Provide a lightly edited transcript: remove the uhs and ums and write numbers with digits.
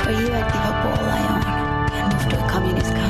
Were you at Liverpool, Lyon, and moved to a communist